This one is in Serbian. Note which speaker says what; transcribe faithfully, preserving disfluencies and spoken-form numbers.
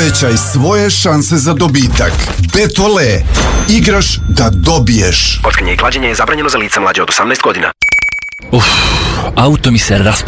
Speaker 1: Povećaj svoje šanse za dobitak. Betole. Igraš da dobiješ.
Speaker 2: Kockanje i klađenje je zabranjeno za lica mlađe od osamnaest godina.
Speaker 3: Uf, auto mi se raspada.